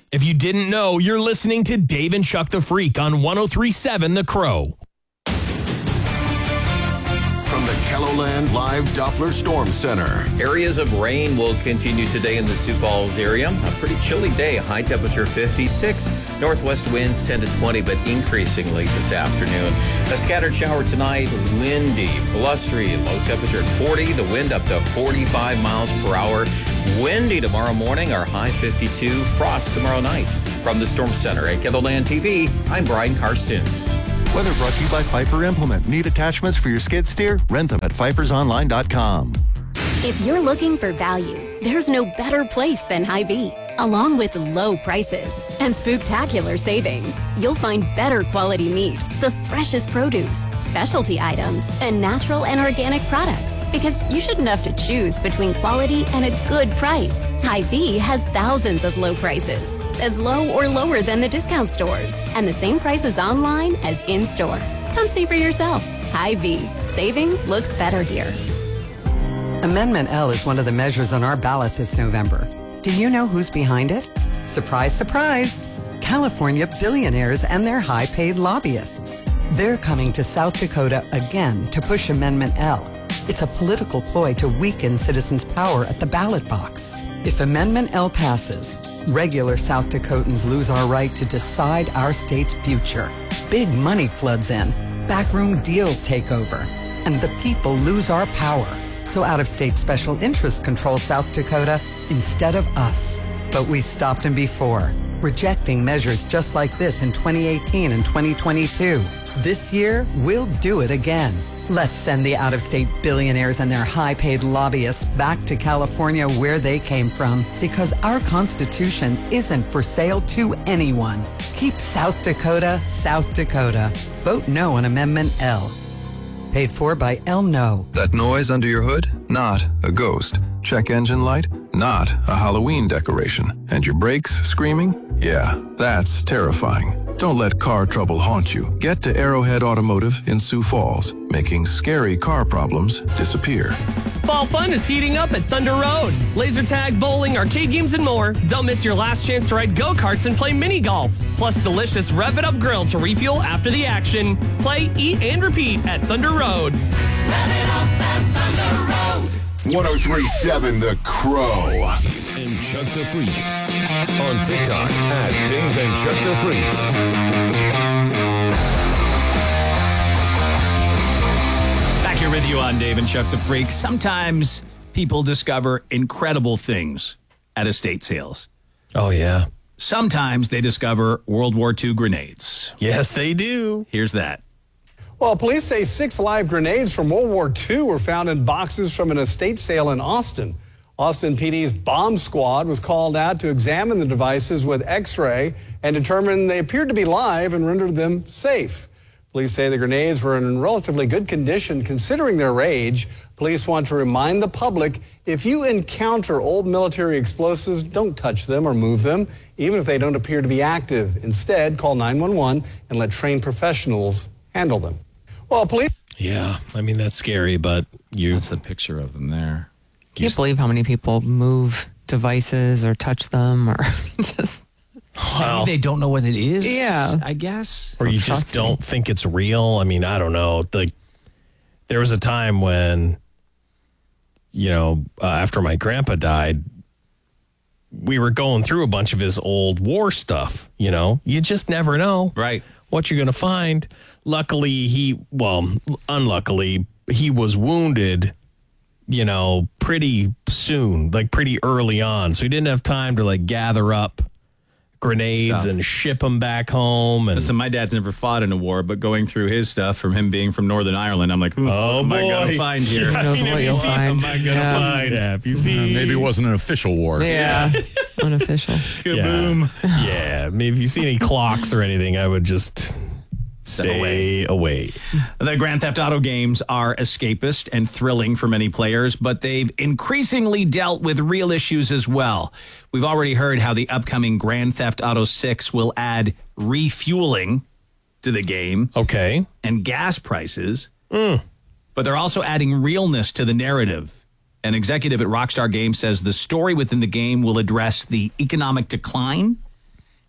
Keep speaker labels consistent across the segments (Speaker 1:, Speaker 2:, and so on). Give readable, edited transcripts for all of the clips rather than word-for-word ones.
Speaker 1: If you didn't know, you're listening to Dave and Chuck the Freak on 103.7 The Crow.
Speaker 2: From the KELOLAND Live Doppler Storm Center.
Speaker 3: Areas of rain will continue today in the Sioux Falls area. A pretty chilly day, high temperature 56. Northwest winds 10 to 20, but increasingly this afternoon. A scattered shower tonight, windy, blustery, low temperature at 40. The wind up to 45 miles per hour. Windy tomorrow morning, our high 52. Frost tomorrow night. From the Storm Center at KELOLAND TV, I'm Brian Karstens.
Speaker 4: Weather brought to you by Pfeiffer Implement. Need attachments for your skid steer? Rent them at pfeifersonline.com.
Speaker 5: If you're looking for value, there's no better place than Hy-Vee. Along with low prices and spooktacular savings, you'll find better quality meat, the freshest produce, specialty items, and natural and organic products. Because you shouldn't have to choose between quality and a good price. Hy-Vee has thousands of low prices, as low or lower than the discount stores, and the same prices online as in-store. Come see for yourself. Hy-Vee. Saving looks better here.
Speaker 6: Amendment L is one of the measures on our ballot this November. Do you know who's behind it? Surprise, surprise! California billionaires and their high-paid lobbyists. They're coming to South Dakota again to push Amendment L. It's a political ploy to weaken citizens' power at the ballot box. If Amendment L passes, regular South Dakotans lose our right to decide our state's future. Big money floods in, backroom deals take over, and the people lose our power. So out-of-state special interests control South Dakota instead of us. But we stopped them before, rejecting measures just like this in 2018 and 2022. This year, we'll do it again. Let's send the out-of-state billionaires and their high-paid lobbyists back to California where they came from, because our Constitution isn't for sale to anyone. Keep South Dakota, South Dakota. Vote no on Amendment L. Paid for by El No.
Speaker 7: That noise under your hood? Not a ghost. Check engine light? Not a Halloween decoration. And your brakes screaming? Yeah, that's terrifying. Don't let car trouble haunt you. Get to Arrowhead Automotive in Sioux Falls, making scary car problems disappear.
Speaker 1: Fall fun is heating up at Thunder Road. Laser tag, bowling, arcade games, and more. Don't miss your last chance to ride go-karts and play mini golf. Plus delicious Rev It Up grill to refuel after the action. Play, eat, and repeat at Thunder Road.
Speaker 2: Rev it up at Thunder Road. 103.7 The Crow.
Speaker 8: And Chuck the Freak. On TikTok at Dave and Chuck the Freak.
Speaker 9: Back here with you on Dave and Chuck the Freak. Sometimes people discover incredible things at estate sales.
Speaker 1: Oh, yeah.
Speaker 9: Sometimes they discover World War II grenades.
Speaker 1: Yes, they do.
Speaker 9: Here's that.
Speaker 10: Well, police say 6 live grenades from World War II were found in boxes from an estate sale in Austin. Austin PD's bomb squad was called out to examine the devices with X-ray and determine they appeared to be live and rendered them safe. Police say the grenades were in relatively good condition considering their age. Police want to remind the public, if you encounter old military explosives, don't touch them or move them, even if they don't appear to be active. Instead, call 911 and let trained professionals handle them. Well, police...
Speaker 1: Yeah, I mean, that's scary, but
Speaker 9: That's the picture of them there.
Speaker 11: Can't believe how many people move devices or touch them or just...
Speaker 9: Well, maybe they don't know what it is.
Speaker 11: Yeah.
Speaker 9: I guess.
Speaker 1: Or you just don't think it's real. I mean, I don't know. There was a time when, after my grandpa died, we were going through a bunch of his old war stuff. You just never know.
Speaker 9: Right.
Speaker 1: What you're going to find. Luckily, unluckily, he was wounded, pretty soon, like pretty early on. So he didn't have time to gather up grenades and ship them back home. And
Speaker 9: listen, my dad's never fought in a war, but going through his stuff from him being from Northern Ireland, I'm like, what am I going to find here?
Speaker 11: Who knows what you'll find.
Speaker 1: Am I going to find? Yeah, if you see,
Speaker 12: maybe it wasn't an official war.
Speaker 11: Yeah, unofficial.
Speaker 1: Kaboom. Yeah, maybe if you see any clocks or anything, I would just stay away.
Speaker 9: The Grand Theft Auto games are escapist and thrilling for many players, but they've increasingly dealt with real issues as well. We've already heard how the upcoming Grand Theft Auto 6 will add refueling to the game.
Speaker 1: Okay.
Speaker 9: And gas prices. But they're also adding realness to the narrative. An executive at Rockstar Games says the story within the game will address the economic decline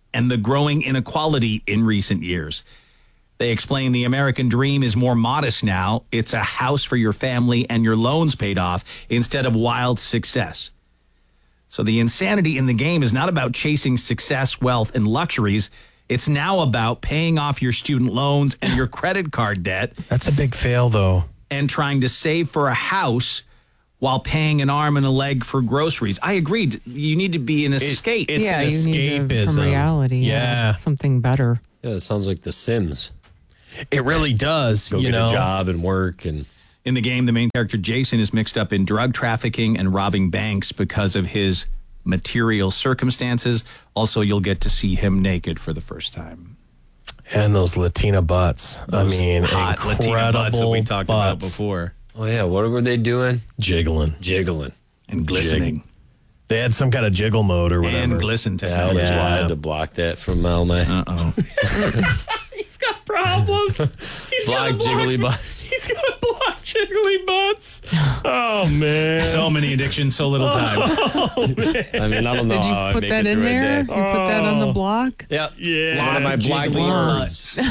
Speaker 9: and the growing inequality in recent years. They explain the American dream is more modest now. It's a house for your family and your loans paid off instead of wild success. So the insanity in the game is not about chasing success, wealth, and luxuries. It's now about paying off your student loans and your credit card debt.
Speaker 1: That's a big fail, though.
Speaker 9: And trying to save for a house while paying an arm and a leg for groceries. I agreed. You need to be an escape.
Speaker 1: It's an
Speaker 11: you need to, from
Speaker 1: escapism.
Speaker 11: reality.
Speaker 1: Yeah.
Speaker 11: Something better.
Speaker 12: Yeah, it sounds like The Sims.
Speaker 1: It really does.
Speaker 12: Go get a job and work. And
Speaker 9: in the game, the main character, Jason, is mixed up in drug trafficking and robbing banks because of his material circumstances. Also, you'll get to see him naked for the first time.
Speaker 1: And those Latina butts.
Speaker 9: Those
Speaker 1: I mean,
Speaker 9: hot
Speaker 1: incredible
Speaker 9: Latina butts that we talked about
Speaker 1: butts.
Speaker 9: before.
Speaker 12: oh yeah, what were they doing?
Speaker 1: Jiggling.
Speaker 9: And glistening.
Speaker 1: They had some kind of jiggle mode or whatever.
Speaker 9: And glisten
Speaker 12: Yeah,
Speaker 9: technology.
Speaker 12: I had to block that from Malmay.
Speaker 9: Uh-oh.
Speaker 1: He's got problems. He's
Speaker 12: Block jiggly butts.
Speaker 1: He's going to block jiggly butts. Oh, man.
Speaker 9: So many addictions, so little time.
Speaker 12: I mean, I don't know
Speaker 11: Did you
Speaker 12: how I
Speaker 11: put
Speaker 12: make
Speaker 11: that
Speaker 12: it
Speaker 11: in
Speaker 12: through a
Speaker 11: there? You
Speaker 12: day.
Speaker 11: put that on the block?
Speaker 12: Yep.
Speaker 1: Yeah.
Speaker 12: One of my black
Speaker 9: Jiggly
Speaker 12: words.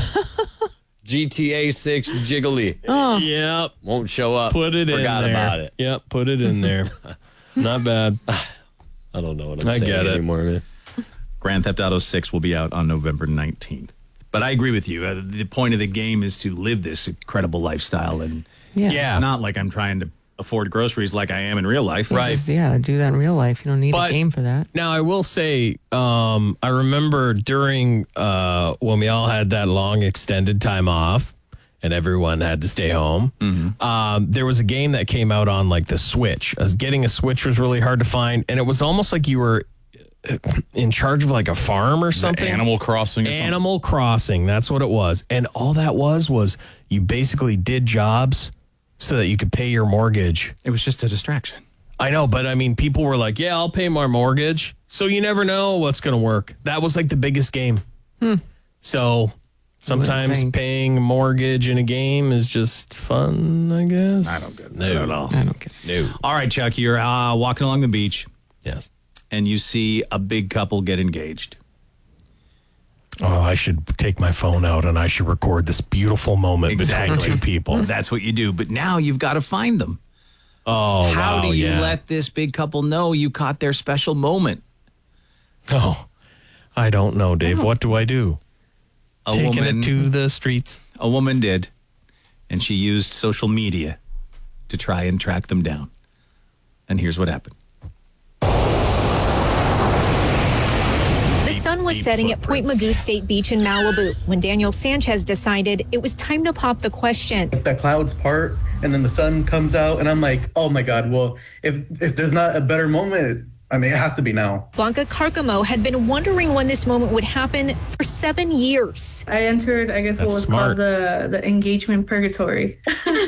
Speaker 12: GTA 6 jiggly.
Speaker 1: Yep.
Speaker 12: Won't show up.
Speaker 1: Put it
Speaker 12: Forgot
Speaker 1: in there.
Speaker 12: about it.
Speaker 1: Yep. Put it in there. Not bad.
Speaker 12: I don't know what I'm
Speaker 1: I
Speaker 12: saying
Speaker 1: get it.
Speaker 12: anymore, man.
Speaker 9: Grand Theft Auto 6 will be out on November 19th. But I agree with you. The point of the game is to live this incredible lifestyle and
Speaker 1: Yeah.
Speaker 9: not like I'm trying to afford groceries like I am in real life.
Speaker 1: Right.
Speaker 11: Just, do that in real life. You don't need
Speaker 1: But-
Speaker 11: a game for that.
Speaker 1: Now, I will say, I remember during when we all had that long extended time off and everyone had to stay home, there was a game that came out on like the Switch. Getting a Switch was really hard to find. And it was almost like you were in charge of like a farm or something.
Speaker 13: Animal Crossing or
Speaker 1: Animal Crossing, that's what it was. And all that was you basically did jobs so that you could pay your mortgage.
Speaker 9: It was just a distraction.
Speaker 1: I know, but I mean, people were like, yeah, I'll pay my mortgage. So you never know what's going to work. That was like the biggest game. So sometimes
Speaker 11: think.
Speaker 1: paying a mortgage in a game is just fun, I guess.
Speaker 9: I don't get it.
Speaker 1: No.
Speaker 9: Not at all.
Speaker 11: I don't get it.
Speaker 1: No.
Speaker 9: All right, Chuck, you're walking along the beach
Speaker 1: Yes.
Speaker 9: and you see a big couple get engaged.
Speaker 1: Oh, I should take my phone out and I should record this beautiful moment between two people.
Speaker 9: That's what you do. But now you've got to find them.
Speaker 1: Oh,
Speaker 9: How
Speaker 1: wow,
Speaker 9: do you
Speaker 1: yeah.
Speaker 9: let this big couple know you caught their special moment?
Speaker 1: Oh, I don't know, Dave. What do I do? Taking
Speaker 9: woman-
Speaker 1: it to the streets.
Speaker 9: A woman did, and she used social media to try and track them down. And here's what happened.
Speaker 14: The sun was setting at Point Magoo State Beach in Malibu when Daniel Sanchez decided it was time to pop the question.
Speaker 15: The clouds part and then the sun comes out and I'm like, oh my God, well, if there's not a better moment, I mean, it has to be now.
Speaker 14: Blanca Carcamo had been wondering when this moment would happen for 7 years.
Speaker 16: I entered, I guess, what was called the engagement purgatory.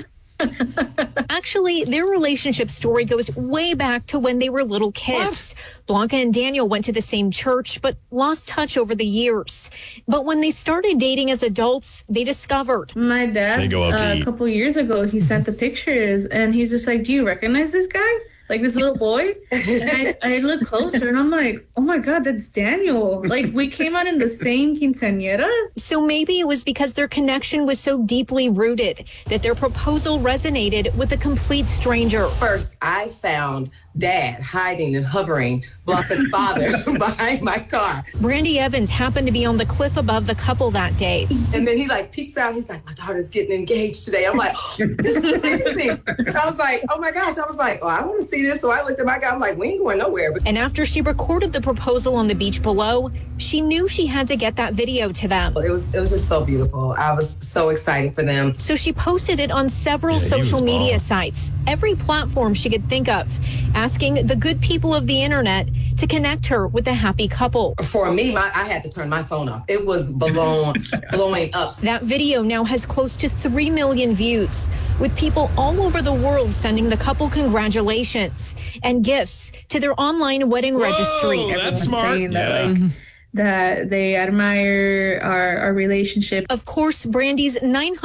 Speaker 14: Actually, their relationship story goes way back to when they were little kids. Blanca and Daniel went to the same church, but lost touch over the years. But when they started dating as adults, they discovered.
Speaker 16: My dad,
Speaker 1: They go out to
Speaker 16: a
Speaker 1: eat.
Speaker 16: couple years ago, he sent the pictures and he's just like, do you recognize this guy? Like this little boy? And I look closer and I'm like, oh my God, that's Daniel. Like we came out in the same quinceañera.
Speaker 14: So maybe it was because their connection was so deeply rooted that their proposal resonated with a complete stranger.
Speaker 17: First, I found Dad hiding and hovering, Blanca's father, behind my car.
Speaker 14: Brandy Evans happened to be on the cliff above the couple that day.
Speaker 17: And then he like peeks out. He's like, my daughter's getting engaged today. I'm like, this is amazing. I was like, oh my gosh. I was like, oh, I want to see this. So I looked at my guy. I'm like, we ain't going nowhere.
Speaker 14: And after she recorded the proposal on the beach below, she knew she had to get that video to them.
Speaker 17: It was just so beautiful. I was so excited for them.
Speaker 14: So she posted it on several social media sites, every platform she could think of, asking the good people of the internet to connect her with the happy couple.
Speaker 17: For me, I had to turn my phone off. It was blowing up.
Speaker 14: That video now has close to 3 million views, with people all over the world sending the couple congratulations and gifts to their online wedding registry.
Speaker 16: Everyone's saying that, like, that they admire our relationship.
Speaker 14: Of course, Brandy's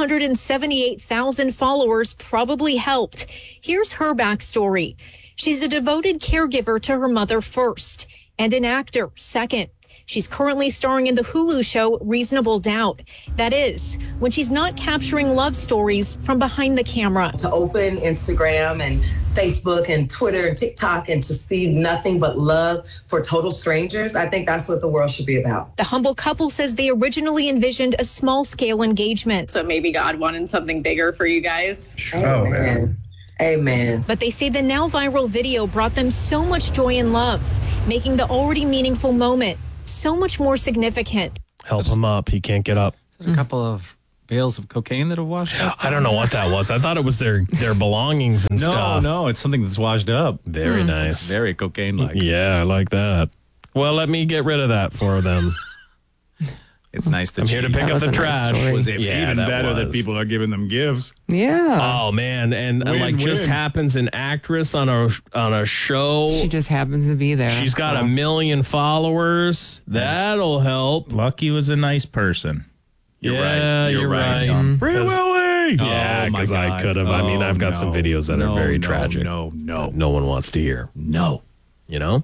Speaker 14: 978,000 followers probably helped. Here's her backstory. She's a devoted caregiver to her mother first. And an actor, second. She's currently starring in the Hulu show Reasonable Doubt. That is, when she's not capturing love stories from behind the camera.
Speaker 17: To open Instagram and Facebook and Twitter and TikTok and to see nothing but love for total strangers, I think that's what the world should be about.
Speaker 14: The humble couple says they originally envisioned a small-scale engagement.
Speaker 13: So maybe God wanted something bigger for you guys.
Speaker 17: Amen. Amen.
Speaker 14: But they say the now viral video brought them so much joy and love, making the already meaningful moment so much more significant.
Speaker 1: Help him up. He can't get up.
Speaker 9: A couple of bales of cocaine that have washed up.
Speaker 1: I don't know what that was. I thought it was their belongings and stuff.
Speaker 9: No, it's something that's washed up.
Speaker 1: Very nice.
Speaker 9: It's very cocaine-like.
Speaker 1: Yeah, I like that. Well, let me get rid of that for them.
Speaker 9: It's nice that
Speaker 1: I'm here to pick up the trash.
Speaker 9: Was even better that people are giving them gifts.
Speaker 11: Yeah.
Speaker 1: Oh man, and
Speaker 9: Win,
Speaker 1: like just
Speaker 9: win.
Speaker 1: happens an actress on a show.
Speaker 11: She just happens to be there.
Speaker 1: She's got 1 million followers. That'll help.
Speaker 18: Lucky was a nice person.
Speaker 1: You're right.
Speaker 18: Free Willy!
Speaker 1: Yeah, because I could have. I mean, I've got some videos that are very tragic.
Speaker 9: No.
Speaker 1: that no one wants to hear.
Speaker 9: No.
Speaker 1: You know?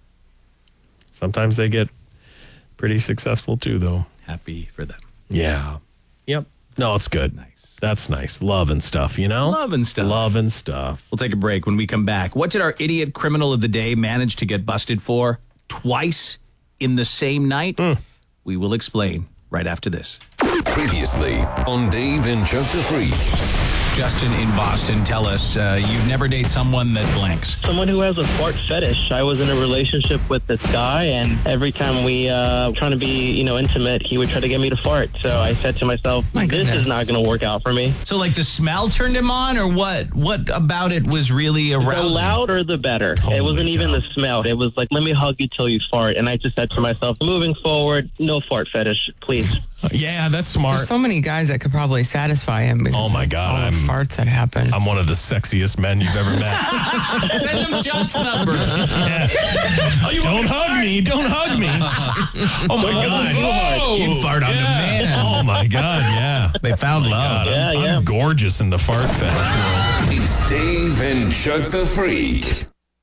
Speaker 1: Sometimes they get pretty successful too, though.
Speaker 9: Happy for them.
Speaker 1: Yeah. Yep. No, it's good. Nice. That's nice. Love and stuff, you know?
Speaker 9: Love and stuff.
Speaker 1: Love and stuff.
Speaker 9: We'll take a break. When we come back, what did our idiot criminal of the day manage to get busted for twice in the same night? We will explain right after this.
Speaker 8: Previously on Dave and Chuck the Freak.
Speaker 9: Justin in Boston, tell us, you'd never date someone that blanks.
Speaker 19: Someone who has a fart fetish. I was in a relationship with this guy, and every time we trying to be, intimate, he would try to get me to fart. So I said to myself, this is not going to work out for me.
Speaker 9: So, like, the smell turned him on, or what? What about it was really arousing?
Speaker 19: The louder, the better. It wasn't even the smell. It was like, let me hug you till you fart. And I just said to myself, moving forward, no fart fetish, please.
Speaker 1: Yeah, that's smart.
Speaker 11: There's so many guys that could probably satisfy him.
Speaker 1: Oh my God,
Speaker 11: all the farts that happen.
Speaker 1: I'm one of the sexiest men you've ever met.
Speaker 9: Send him Chuck's number.
Speaker 1: Don't hug me. Don't hug me. Oh my God.
Speaker 9: Whoa. You'd fart on the man.
Speaker 1: Oh my God, yeah.
Speaker 9: They found love.
Speaker 1: God, I'm gorgeous in the fart fetish world.
Speaker 8: It's Dave and Chuck the Freak.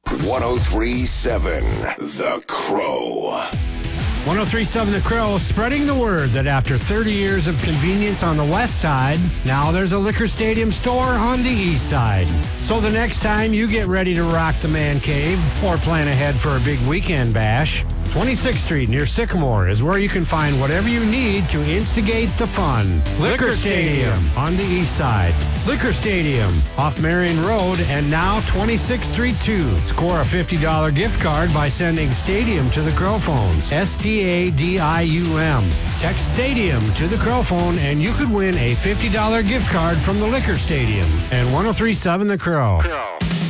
Speaker 8: 103.7 The Crow.
Speaker 10: 103.7 The Crow, spreading the word that after 30 years of convenience on the west side, now there's a Liquor Stadium store on the east side. So the next time you get ready to rock the man cave or plan ahead for a big weekend bash, 26th Street near Sycamore is where you can find whatever you need to instigate the fun. Liquor Stadium on the east side. Liquor Stadium off Marion Road and now 26th Street 2. Score a $50 gift card by sending Stadium to the Crow phones. STADIUM. Text Stadium to the Crow phone and you could win a $50 gift card from the Liquor Stadium. And 103.7 The Crow.